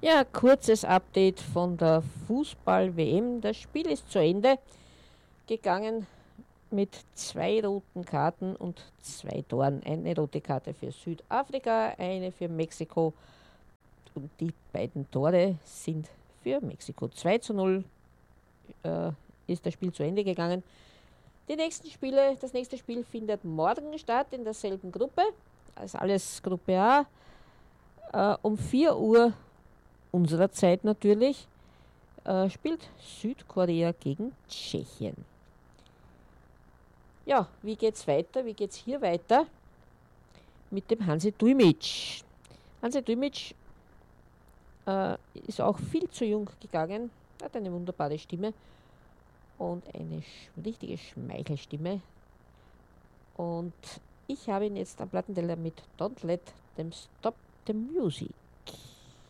Ja, kurzes Update von der Fußball-WM. Das Spiel ist zu Ende gegangen mit 2 roten Karten und 2 Toren. Eine rote Karte für Südafrika, eine für Mexiko und die beiden Tore sind für Mexiko. 2:0 äh, ist das Spiel zu Ende gegangen. Das nächste Spiel findet morgen statt in derselben Gruppe, also alles Gruppe A, um 4 Uhr unserer Zeit natürlich. Spielt Südkorea gegen Tschechien. Ja, wie geht's weiter? Wie geht's hier weiter? Mit dem Hansi Dujmic. Hansi Dujmic ist auch viel zu jung gegangen, hat eine wunderbare Stimme und eine richtige Schmeichelstimme. Und ich habe ihn jetzt am Plattenteller mit Don't Let Them Stop the Music.